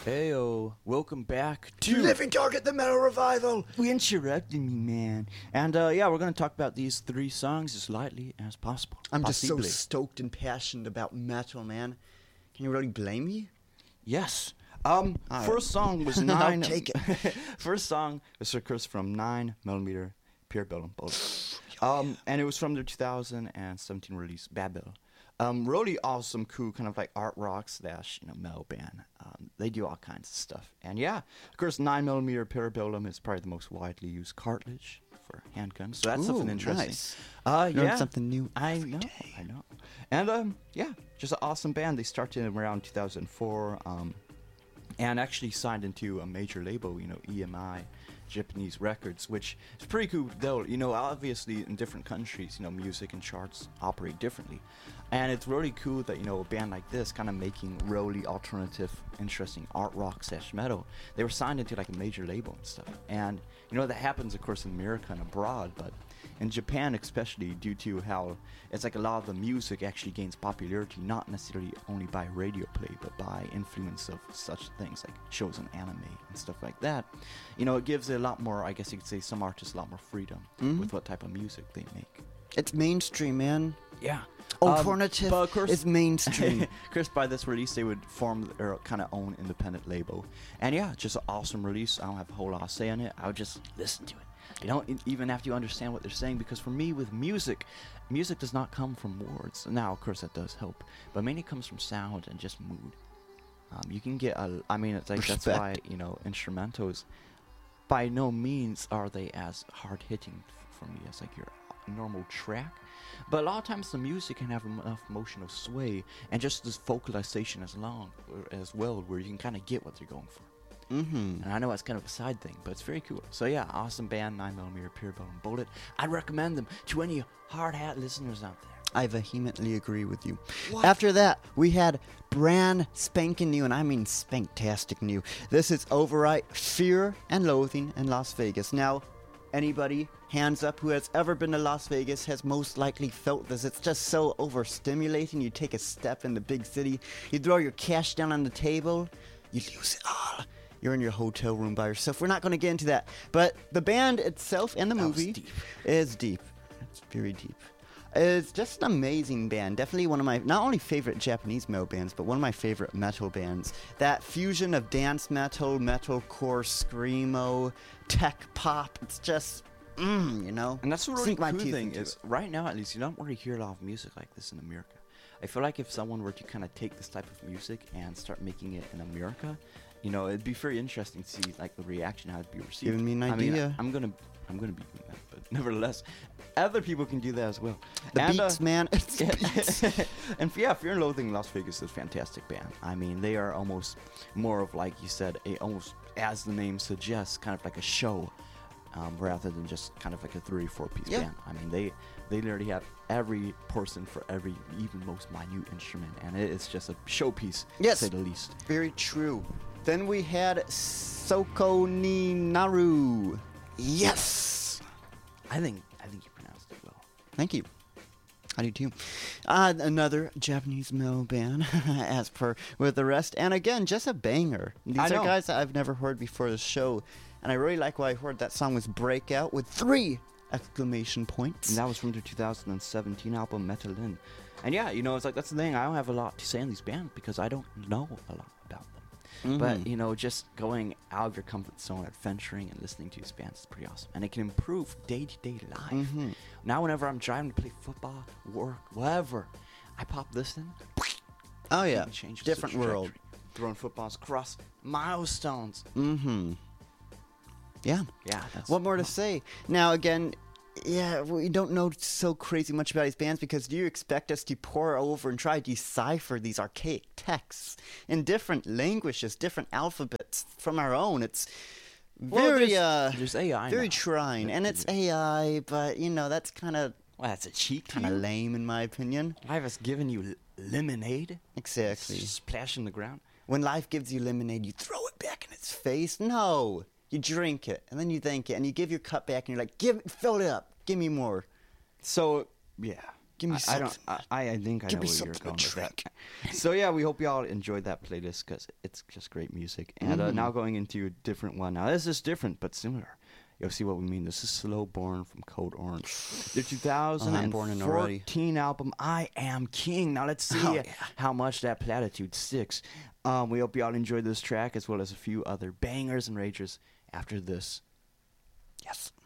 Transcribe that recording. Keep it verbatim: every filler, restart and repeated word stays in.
Heyo, welcome back to Living Target, the Metal Revival. We interrupted me, man. And uh, yeah, we're going to talk about these three songs as lightly as possible. I'm Possibly. just so stoked and passionate about metal, man. Can you really blame me? Yes. Um, All right. first song was I'll nine. take it. First song was of course from nine millimeter Pure Bell and Bullet. Um, and it was from their two thousand seventeen release, Babel. Um, really awesome, cool, kind of like art rock slash, you know, metal band. Um, they do all kinds of stuff. And yeah, of course, nine millimeter Parabellum is probably the most widely used cartridge for handguns. So that's Ooh, something interesting. nice. Uh, Learn yeah. something new I every know, day. I know. And um, yeah, just an awesome band. They started around two thousand four um, and actually signed into a major label, you know, E M I. Japanese Records, which is pretty cool though. You know, obviously in different countries, you know, music and charts operate differently. And it's really cool that, you know, a band like this kind of making really alternative, interesting art rock slash metal. They were signed into like a major label and stuff. And, you know, that happens, of course, in America and abroad, but in Japan especially, due to how it's like a lot of the music actually gains popularity, not necessarily only by radio play, but by influence of such things like shows on anime and stuff like that. You know, it gives it a lot more, I guess you could say, some artists a lot more freedom Mhm. with what type of music they make. It's mainstream, man. Yeah. Alternative Um, but of course, is mainstream. of course, by this release, they would form their kind of own independent label. And yeah, just an awesome release. I don't have a whole lot to say on it. I would just listen to it. You don't e- even have to understand what they're saying, because for me, with music, music does not come from words. Now, of course, that does help, but mainly it comes from sound and just mood. Um, you can get a, I mean, it's like that's why, Respect. you know, instrumentals, by no means are they as hard hitting f- for me as like your normal track. But a lot of times the music can have enough emotional sway and just this vocalization as long or as well, where you can kind of get what they're going for. Mm-hmm. And I know it's kind of a side thing, but it's very cool. So yeah, awesome band, nine millimeter Pure Bell and Bullet. I'd recommend them to any hard hat listeners out there. I vehemently agree with you. What? After that, we had brand spanking new, and I mean spanktastic new. This is Overwrite Fear and Loathing in Las Vegas. Now, anybody, hands up, who has ever been to Las Vegas has most likely felt this. It's just so overstimulating. You take a step in the big city, you throw your cash down on the table, you lose it all. You're in your hotel room by yourself. We're not going to get into that. But the band itself and the That was movie deep. is deep. It's very deep. It's just an amazing band. Definitely one of my, not only favorite Japanese metal bands, but one of my favorite metal bands. That fusion of dance metal, metalcore, screamo, tech pop. It's just, mm, you know. And that's the really Sink my cool teeth thing into is, it. right now at least, you don't really hear a lot of music like this in America. I feel like if someone were to kind of take this type of music and start making it in America, you know, it'd be very interesting to see like the reaction, how it'd be received. Giving me an I mean, idea. I'm gonna, I'm gonna be doing that, but nevertheless, other people can do that as well. The And, beats, uh, man. It's the beats. and yeah, Fear and Loathing in Las Vegas is a fantastic band. I mean, they are almost more of, like you said, a almost, as the name suggests, kind of like a show, um, rather than just kind of like a three, four piece Yeah. band. I mean, they they literally have every person for every, even most minute instrument, and it is just a showpiece, Yes. to say the least. Very true. Then we had Soko ni Naru. Yes. I think I think you pronounced it well. Thank you. I do too. Uh, another Japanese metal band, as per with the rest. And again, just a banger. These I are know. guys that I've never heard before the show. And I really like why I heard that song was Breakout with three exclamation points. And that was from their two thousand seventeen album Metalin. And yeah, you know, it's like that's the thing. I don't have a lot to say on these bands because I don't know a lot about them. But, Mhm. you know, just going out of your comfort zone, adventuring, and listening to these bands is pretty awesome. And it can improve day-to-day life. Mhm. Now, whenever I'm driving to play football, work, whatever, I pop this in. Oh, yeah. and change the Different world. trajectory. Throwing footballs across milestones. Mm-hmm. Yeah. Yeah, that's... What more to say? Now, again, yeah, we don't know so crazy much about these bands because do you expect us to pour over and try to decipher these archaic texts in different languages, different alphabets from our own? It's Well, very, there's, uh, there's A I very now. trying. And it's A I, but, you know, that's kind of Well, that's a cheat kind of code. lame in my opinion. Life has given you l- lemonade. Exactly. Splash in the ground. When life gives you lemonade, you throw it back in its face? No. You drink it, and then you thank it, and you give your cup back, and you're like, "Give, fill it up. Give me more." So, yeah. Give me I, I something. don't. I, I I think I Give know me where you're something to going with drink. that. So yeah, we hope y'all enjoyed that playlist because it's just great music. And uh, Mhm. now going into a different one. Now this is different but similar. You'll see what we mean. This is Slow Born from Code Orange. The I'm born in already. two thousand fourteen album, I Am King. Now let's see Oh, uh, yeah. how much that platitude sticks. Um, we hope y'all enjoyed this track as well as a few other bangers and ragers after this. Yes.